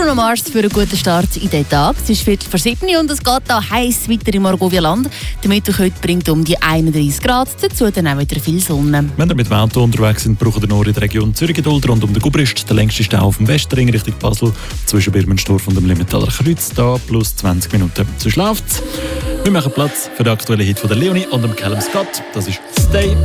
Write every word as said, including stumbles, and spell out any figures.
Bruno Mars für einen guten Start in den Tag. Es ist Viertel vor sieben und es geht da heiß weiter im Argovia-Land. Der Mittwoch heute bringt um die einunddreißig Grad, dazu dann auch wieder viel Sonne. Wenn ihr mit dem Auto unterwegs sind, braucht ihr noch in der Region Zürich Geduld rund um den Gubrist. Der längste Stau auf dem Westring Richtung Basel zwischen Birmenstorf und dem Limmentaler Kreuz. Da plus zwanzig Minuten. So läuft's. Wir machen Platz für den aktuellen Hit von der Leonie und dem Callum Scott. Das ist «Stay».